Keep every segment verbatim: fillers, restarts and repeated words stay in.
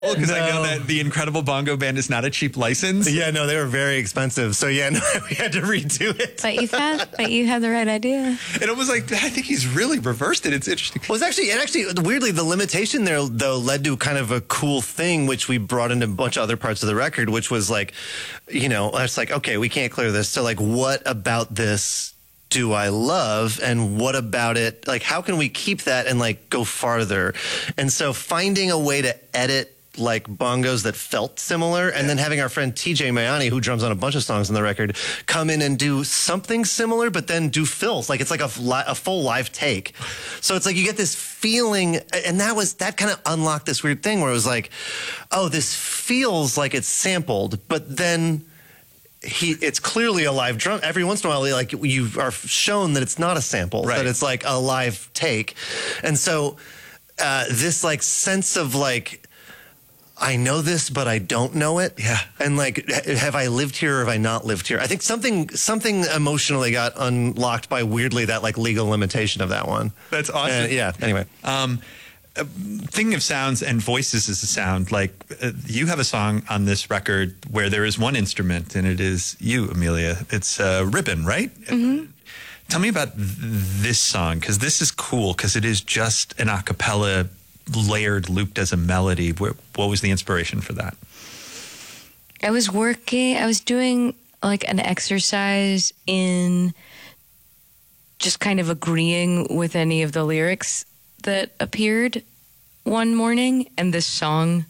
Well, because I know No. that the Incredible Bongo Band is not a cheap license. Yeah, no, they were very expensive. So yeah, no, we had to redo it. But you had, but you had the right idea. And it was like, I think he's really reversed it. It's interesting. Well, it's actually, and actually, weirdly, the limitation there, though, led to kind of a cool thing, which we brought into a bunch of other parts of the record, which was like, you know, it's like, okay, we can't clear this. So, like, what about this do I love? And what about it? Like, how can we keep that and, like, go farther? And so finding a way to edit like bongos that felt similar, and then having our friend T J Mayani, who drums on a bunch of songs on the record, come in and do something similar, but then do fills. Like it's like a, li- a full live take. So it's like you get this feeling, and that was that kind of unlocked this weird thing where it was like, oh, this feels like it's sampled, but then he it's clearly a live drum. Every once in a while, like you are shown that it's not a sample, right. that it's like a live take, and so uh, this like sense of like, I know this, but I don't know it. Yeah. And like, have I lived here or have I not lived here? I think something something emotionally got unlocked by weirdly that like legal limitation of that one. That's awesome. Uh, yeah. Anyway. Um, uh, thinking of sounds and voices as a sound, like uh, you have a song on this record where there is one instrument and it is you, Amelia. It's uh, ribbon, right? Mm-hmm. Tell me about th- this song, because this is cool, because it is just an a cappella layered, looped as a melody. What was the inspiration for that? I was working, I was doing like an exercise in just kind of agreeing with any of the lyrics that appeared one morning, and this song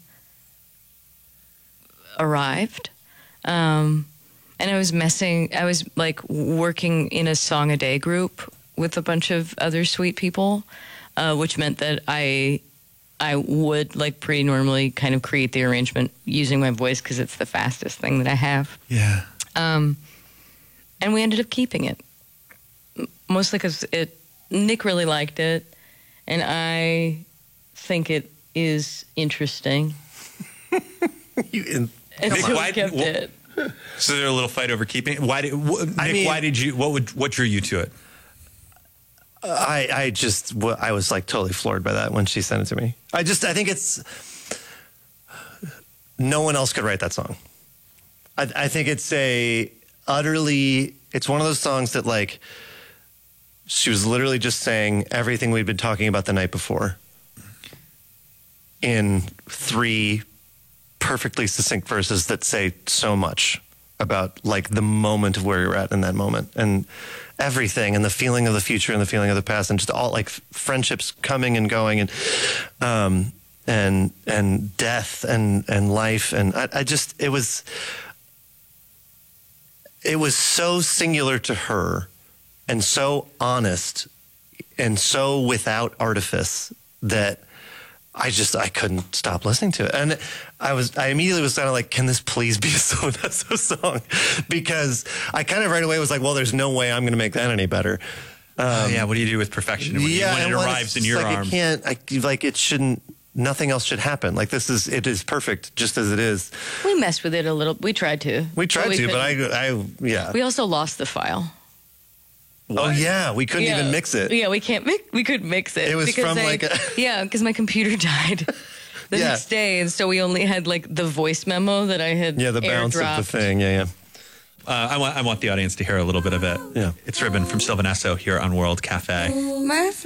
arrived. Um, and I was messing, I was like working in a song a day group with a bunch of other sweet people, uh, which meant that I I would like pretty normally kind of create the arrangement using my voice because it's the fastest thing that I have. Yeah. Um, and we ended up keeping it, mostly because it Nick really liked it, and I think it is interesting. you, in, And so Why- we kept wh- it. So there a little fight over keeping it. Why did wh- Nick? I mean- why did you? What would? What drew you to it? I, I just, I was like totally floored by that when she sent it to me. I just, I think it's, no one else could write that song. I, I think it's a utterly, it's one of those songs that like, she was literally just saying everything we'd been talking about the night before in three perfectly succinct verses that say so much about like the moment of where you're at in that moment and everything and the feeling of the future and the feeling of the past and just all like friendships coming and going and um and and death and and life and I, I just it was it was so singular to her and so honest and so without artifice that I just, I couldn't stop listening to it. And I was, I immediately was kind of like, can this please be a So Not So song? Because I kind of right away was like, well, there's no way I'm going to make that any better. Um, yeah. What do you do with perfection when, yeah, you, when and it when arrives it's in your like arms? It can't, I, like it shouldn't, nothing else should happen. Like this is, it is perfect just as it is. We messed with it a little. We tried to. We tried we to, but couldn't. I, I, yeah. We also lost the file. Oh yeah, we couldn't Yeah. even mix it. Yeah, we can't make. We could mix it. It was because from, I- like, a- yeah, because my computer died the Yeah. next day, and so we only had like the voice memo that I had. Yeah, the bounce of the airdropped. thing. Yeah, yeah. Uh, I want. I want the audience to hear a little bit of it. Yeah. It's Ribbon from Sylvanesso here on World Cafe. My